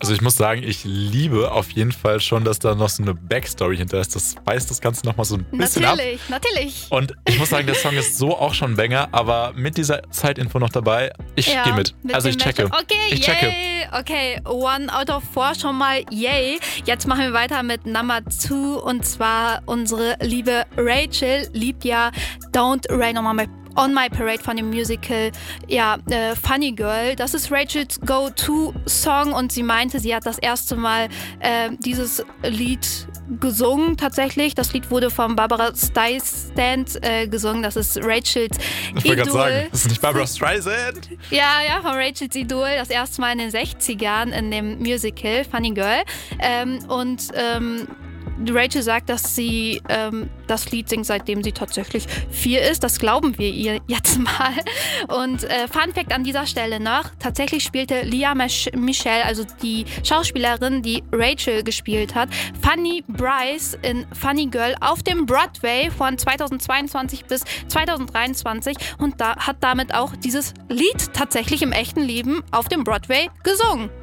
Also ich muss sagen, ich liebe auf jeden Fall schon, dass da noch so eine Backstory hinter ist. Das weist das Ganze nochmal so ein bisschen ab. Natürlich. Und ich muss sagen, der Song ist so auch schon Banger, aber mit dieser Zeitinfo noch dabei, ich gehe mit. Also ich checke. Okay, ich checke. Yay. Okay, 1 out of 4 schon mal, yay. Jetzt machen wir weiter mit Number 2 und zwar unsere liebe Rachel liebt ja Don't Rain on My Parade von dem Musical, Funny Girl. Das ist Rachels Go-To-Song und sie meinte, sie hat das erste Mal dieses Lied gesungen tatsächlich. Das Lied wurde von Barbara Streisand gesungen. Das ist Rachels Idol. Ich wollte gerade sagen, das ist nicht Barbara Streisand? Ja, von Rachels Idol. Das erste Mal in den 60ern in dem Musical Funny Girl. Rachel sagt, dass sie das Lied singt, seitdem sie tatsächlich 4 ist. Das glauben wir ihr jetzt mal. Und Fun Fact an dieser Stelle noch, tatsächlich spielte Lea Michele, also die Schauspielerin, die Rachel gespielt hat, Fanny Bryce in Funny Girl auf dem Broadway von 2022 bis 2023 und hat damit auch dieses Lied tatsächlich im echten Leben auf dem Broadway gesungen.